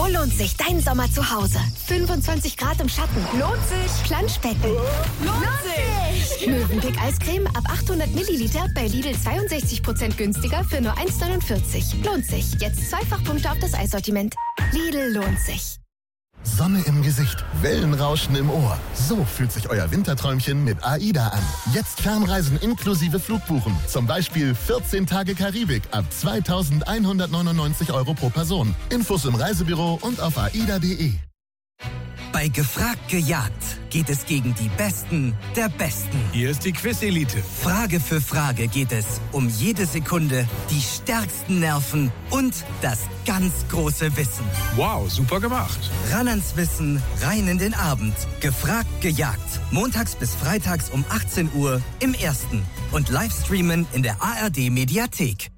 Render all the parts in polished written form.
So lohnt sich dein Sommer zu Hause. 25 Grad im Schatten. Lohnt sich. Planschbecken. Lohnt sich. Mövenpick Eiscreme ab 800 Milliliter bei Lidl 62% günstiger für nur 1,49. Lohnt sich. Jetzt Zweifachpunkte auf das Eissortiment. Lidl lohnt sich. Sonne im Gesicht, Wellenrauschen im Ohr. So fühlt sich euer Winterträumchen mit AIDA an. Jetzt Fernreisen inklusive Flugbuchen. Zum Beispiel 14 Tage Karibik ab 2.199 € pro Person. Infos im Reisebüro und auf aida.de. Bei Gefragt gejagt geht es gegen die Besten der Besten. Hier ist die Quiz-Elite. Frage für Frage geht es um jede Sekunde, die stärksten Nerven und das ganz große Wissen. Wow, super gemacht. Ran ans Wissen, rein in den Abend. Gefragt gejagt. Montags bis freitags um 18 Uhr im Ersten. Und Livestreamen in der ARD-Mediathek.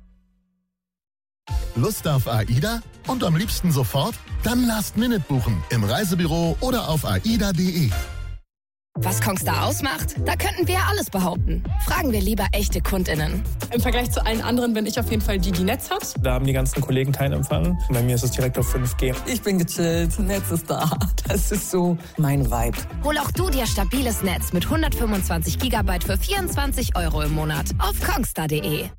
Lust auf AIDA? Und am liebsten sofort? Dann Last-Minute buchen im Reisebüro oder auf aida.de. Was Kongstar ausmacht? Da könnten wir ja alles behaupten. Fragen wir lieber echte KundInnen. Im Vergleich zu allen anderen bin ich auf jeden Fall die Netz hat. Da haben die ganzen Kollegen keinen Empfang. Bei mir ist es direkt auf 5G. Ich bin gechillt, Netz ist da. Das ist so mein Vibe. Hol auch du dir stabiles Netz mit 125 GB für 24 € im Monat auf kongstar.de.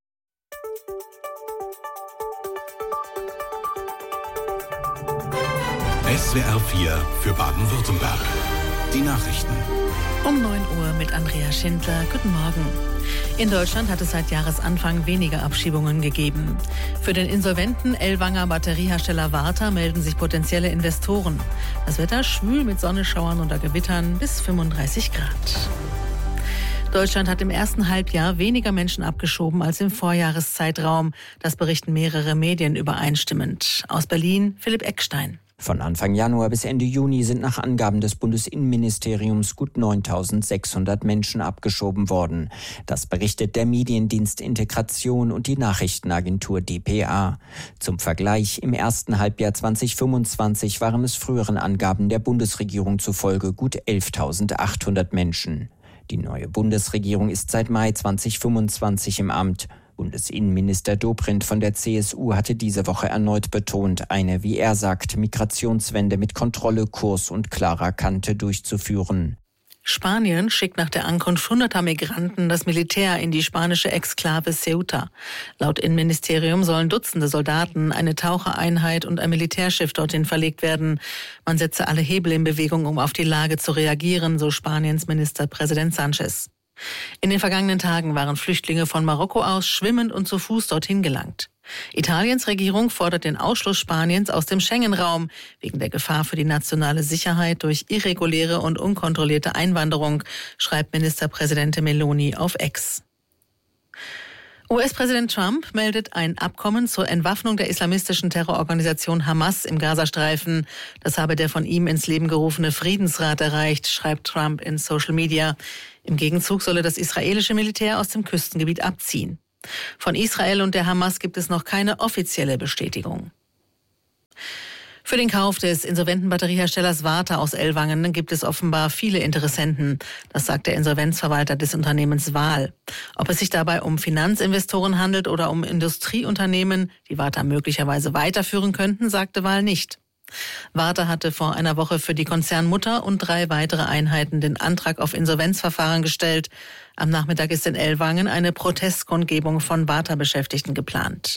SWR 4 für Baden-Württemberg. Die Nachrichten. Um 9 Uhr mit Andrea Schindler. Guten Morgen. In Deutschland hat es seit Jahresanfang weniger Abschiebungen gegeben. Für den insolventen Ellwanger Batteriehersteller Varta melden sich potenzielle Investoren. Das Wetter schwül mit Sonnenschauern oder Gewittern bis 35 Grad. Deutschland hat im ersten Halbjahr weniger Menschen abgeschoben als im Vorjahreszeitraum. Das berichten mehrere Medien übereinstimmend. Aus Berlin Philipp Eckstein. Von Anfang Januar bis Ende Juni sind nach Angaben des Bundesinnenministeriums gut 9.600 Menschen abgeschoben worden. Das berichtet der Mediendienst Integration und die Nachrichtenagentur dpa. Zum Vergleich, im ersten Halbjahr 2025 waren es früheren Angaben der Bundesregierung zufolge gut 11.800 Menschen. Die neue Bundesregierung ist seit Mai 2025 im Amt. Bundesinnenminister Dobrindt von der CSU hatte diese Woche erneut betont, eine, wie er sagt, Migrationswende mit Kontrolle, Kurs und klarer Kante durchzuführen. Spanien schickt nach der Ankunft hunderter Migranten das Militär in die spanische Exklave Ceuta. Laut Innenministerium sollen Dutzende Soldaten, eine Tauchereinheit und ein Militärschiff dorthin verlegt werden. Man setze alle Hebel in Bewegung, um auf die Lage zu reagieren, so Spaniens Ministerpräsident Sánchez. In den vergangenen Tagen waren Flüchtlinge von Marokko aus schwimmend und zu Fuß dorthin gelangt. Italiens Regierung fordert den Ausschluss Spaniens aus dem Schengen-Raum wegen der Gefahr für die nationale Sicherheit durch irreguläre und unkontrollierte Einwanderung, schreibt Ministerpräsidentin Meloni auf X. US-Präsident Trump meldet ein Abkommen zur Entwaffnung der islamistischen Terrororganisation Hamas im Gazastreifen. Das habe der von ihm ins Leben gerufene Friedensrat erreicht, schreibt Trump in Social Media. Im Gegenzug solle das israelische Militär aus dem Küstengebiet abziehen. Von Israel und der Hamas gibt es noch keine offizielle Bestätigung. Für den Kauf des insolventen Batterieherstellers Varta aus Ellwangen gibt es offenbar viele Interessenten. Das sagt der Insolvenzverwalter des Unternehmens Wahl. Ob es sich dabei um Finanzinvestoren handelt oder um Industrieunternehmen, die Varta möglicherweise weiterführen könnten, sagte Wahl nicht. Varta hatte vor einer Woche für die Konzernmutter und 3 weitere Einheiten den Antrag auf Insolvenzverfahren gestellt. Am Nachmittag ist in Ellwangen eine Protestkundgebung von Varta-Beschäftigten geplant.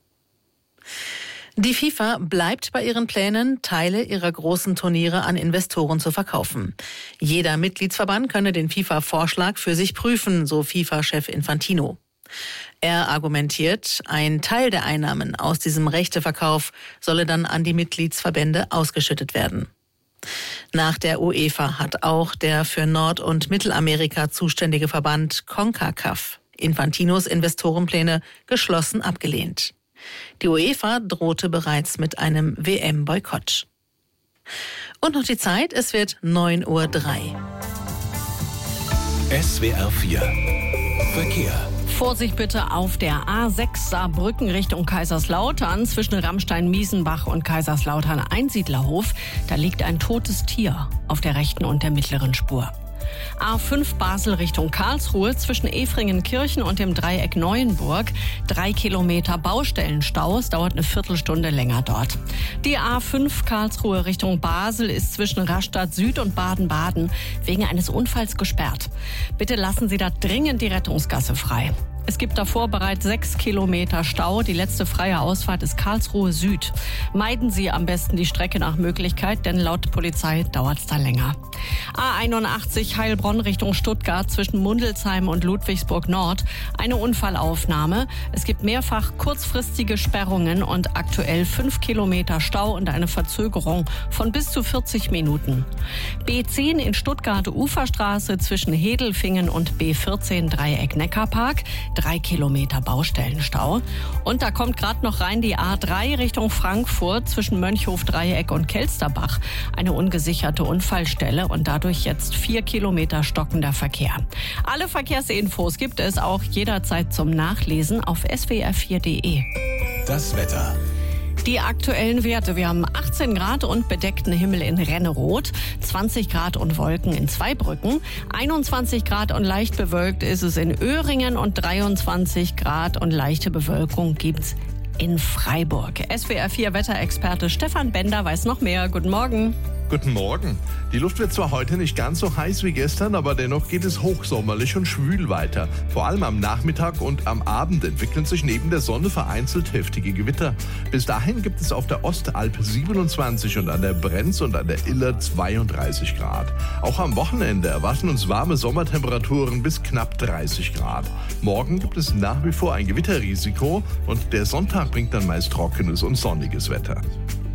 Die FIFA bleibt bei ihren Plänen, Teile ihrer großen Turniere an Investoren zu verkaufen. Jeder Mitgliedsverband könne den FIFA-Vorschlag für sich prüfen, so FIFA-Chef Infantino. Er argumentiert, ein Teil der Einnahmen aus diesem Rechteverkauf solle dann an die Mitgliedsverbände ausgeschüttet werden. Nach der UEFA hat auch der für Nord- und Mittelamerika zuständige Verband CONCACAF Infantinos Investorenpläne geschlossen abgelehnt. Die UEFA drohte bereits mit einem WM-Boykott. Und noch die Zeit, es wird 9:03 Uhr. SWR 4 Verkehr. Vorsicht bitte auf der A6 Saarbrücken Richtung Kaiserslautern zwischen Ramstein-Miesenbach und Kaiserslautern Einsiedlerhof. Da liegt ein totes Tier auf der rechten und der mittleren Spur. A5 Basel Richtung Karlsruhe zwischen Efringenkirchen und dem Dreieck Neuenburg. 3 Kilometer Baustellenstau. Es dauert eine Viertelstunde länger dort. Die A5 Karlsruhe Richtung Basel ist zwischen Rastatt Süd und Baden-Baden wegen eines Unfalls gesperrt. Bitte lassen Sie da dringend die Rettungsgasse frei. Es gibt davor bereits 6 Kilometer Stau. Die letzte freie Ausfahrt ist Karlsruhe Süd. Meiden Sie am besten die Strecke nach Möglichkeit, denn laut Polizei dauert es da länger. A81 Heilbronn Richtung Stuttgart zwischen Mundelsheim und Ludwigsburg Nord. Eine Unfallaufnahme. Es gibt mehrfach kurzfristige Sperrungen und aktuell 5 Kilometer Stau und eine Verzögerung von bis zu 40 Minuten. B10 in Stuttgart Uferstraße zwischen Hedelfingen und B14 Dreieck Neckarpark. 3 Kilometer Baustellenstau. Und da kommt gerade noch rein die A3 Richtung Frankfurt zwischen Mönchhof-Dreieck und Kelsterbach. Eine ungesicherte Unfallstelle und dadurch jetzt 4 Kilometer stockender Verkehr. Alle Verkehrsinfos gibt es auch jederzeit zum Nachlesen auf swr4.de. Das Wetter. Die aktuellen Werte. Wir haben 18 Grad und bedeckten Himmel in Renneroth, 20 Grad und Wolken in Zweibrücken, 21 Grad und leicht bewölkt ist es in Öhringen und 23 Grad und leichte Bewölkung gibt's in Freiburg. SWR4 Wetterexperte Stefan Bender weiß noch mehr. Guten Morgen. Guten Morgen. Die Luft wird zwar heute nicht ganz so heiß wie gestern, aber dennoch geht es hochsommerlich und schwül weiter. Vor allem am Nachmittag und am Abend entwickeln sich neben der Sonne vereinzelt heftige Gewitter. Bis dahin gibt es auf der Ostalb 27 und an der Brenz und an der Iller 32 Grad. Auch am Wochenende erwarten uns warme Sommertemperaturen bis knapp 30 Grad. Morgen gibt es nach wie vor ein Gewitterrisiko und der Sonntag bringt dann meist trockenes und sonniges Wetter.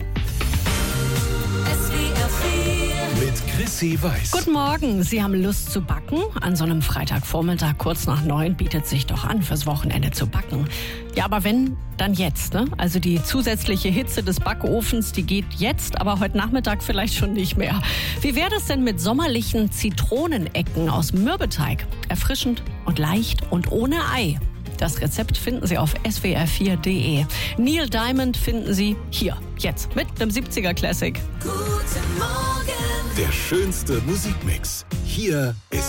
Mit Chrissy Weiß. Guten Morgen. Sie haben Lust zu backen? An so einem Freitagvormittag kurz nach 9 bietet sich doch an, fürs Wochenende zu backen. Ja, aber wenn, dann jetzt, ne? Also die zusätzliche Hitze des Backofens, die geht jetzt, aber heute Nachmittag vielleicht schon nicht mehr. Wie wäre das denn mit sommerlichen Zitronenecken aus Mürbeteig? Erfrischend und leicht und ohne Ei. Das Rezept finden Sie auf swr4.de. Neil Diamond finden Sie hier, jetzt, mit einem 70er Classic. Guten Morgen. Der schönste Musikmix. Hier ist